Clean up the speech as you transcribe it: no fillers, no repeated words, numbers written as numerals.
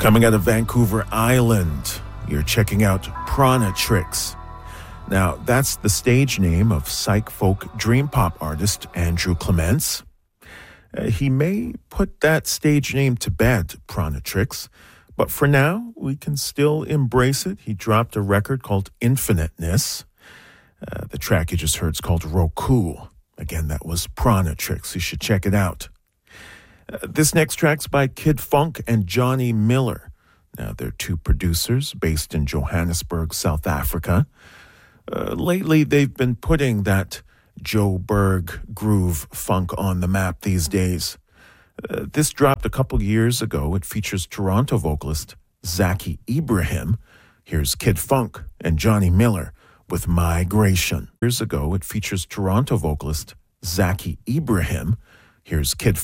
Coming out of Vancouver Island, you're checking out Prana Tricks. Now, that's the stage name of psych folk dream pop artist Andrew Clements. He may put that stage name to bed, Prana Tricks, but for now, we can still embrace it. He dropped a record called Infiniteness. The track you just heard is called Roku. Again, that was Prana Tricks. You should check it out. This next track's by Kid Funk and Johnny Miller. Now, they're two producers based in Johannesburg, South Africa. Lately, they've been putting that Joburg groove funk on the map these days. This dropped a couple years ago. It features Toronto vocalist Zaki Ibrahim. Here's Kid Funk and Johnny Miller with Migration. Years ago, it features Toronto vocalist Zaki Ibrahim. Here's Kid